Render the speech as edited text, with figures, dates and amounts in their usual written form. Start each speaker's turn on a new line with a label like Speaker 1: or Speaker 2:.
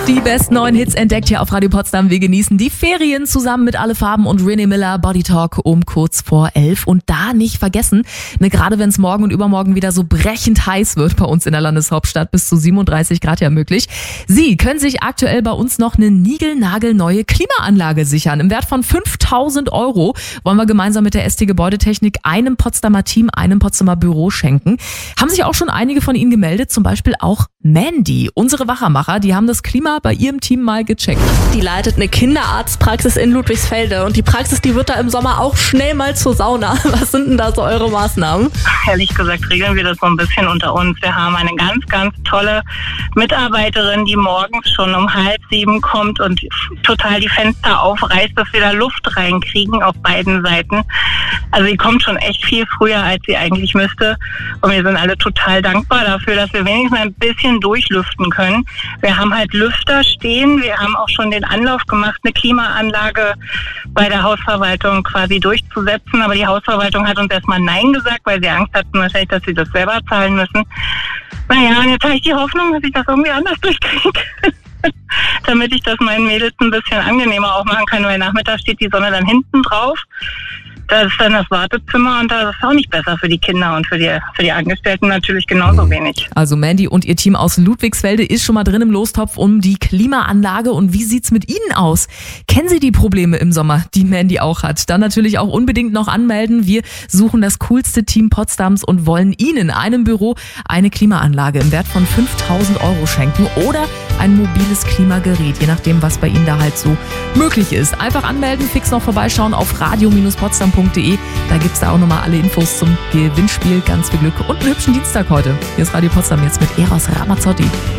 Speaker 1: Die besten neuen Hits entdeckt hier auf Radio Potsdam. Wir genießen die Ferien zusammen mit Alle Farben und René Miller. Body Talk um kurz vor 11. Und da nicht vergessen, gerade wenn es morgen und übermorgen wieder so brechend heiß wird bei uns in der Landeshauptstadt, bis zu 37 Grad ja möglich. Sie können sich aktuell bei uns noch eine niegelnagelneue Klimaanlage sichern. Im Wert von 5.000 € wollen wir gemeinsam mit der ST Gebäudetechnik einem Potsdamer Team, einem Potsdamer Büro schenken. Haben sich auch schon einige von Ihnen gemeldet, zum Beispiel auch Mandy. Unsere Wachermacher, die haben das Klima bei ihrem Team mal gecheckt.
Speaker 2: Die leitet eine Kinderarztpraxis in Ludwigsfelde und die Praxis, die wird da im Sommer auch schnell mal zur Sauna. Was sind denn da so eure Maßnahmen?
Speaker 3: Ehrlich gesagt regeln wir das so ein bisschen unter uns. Wir haben eine ganz, ganz tolle Mitarbeiterin, die morgens schon um 6:30 kommt und total die Fenster aufreißt, dass wir da Luft reinkriegen auf beiden Seiten. Also sie kommt schon echt viel früher, als sie eigentlich müsste. Und wir sind alle total dankbar dafür, dass wir wenigstens ein bisschen durchlüften können. Wir haben halt Lüfter stehen. Wir haben auch schon den Anlauf gemacht, eine Klimaanlage bei der Hausverwaltung quasi durchzusetzen. Aber die Hausverwaltung hat uns erstmal Nein gesagt, weil sie Angst hatten wahrscheinlich, dass sie das selber zahlen müssen. Naja, und jetzt habe ich die Hoffnung, dass ich das irgendwie anders durchkriege. Damit ich das meinen Mädels ein bisschen angenehmer auch machen kann, weil nachmittags steht die Sonne dann hinten drauf. Das ist dann das Wartezimmer und das ist auch nicht besser für die Kinder und für die Angestellten natürlich genauso wenig.
Speaker 1: Also Mandy und ihr Team aus Ludwigsfelde ist schon mal drin im Lostopf um die Klimaanlage. Und wie sieht's mit Ihnen aus? Kennen Sie die Probleme im Sommer, die Mandy auch hat? Dann natürlich auch unbedingt noch anmelden. Wir suchen das coolste Team Potsdams und wollen Ihnen, einem Büro, eine Klimaanlage im Wert von 5.000 € schenken oder ein mobiles Klimagerät, je nachdem, was bei Ihnen da halt so möglich ist. Einfach anmelden, fix noch vorbeischauen auf radio-potsdam.de. Da gibt's da auch nochmal alle Infos zum Gewinnspiel. Ganz viel Glück und einen hübschen Dienstag heute. Hier ist Radio Potsdam jetzt mit Eros Ramazzotti.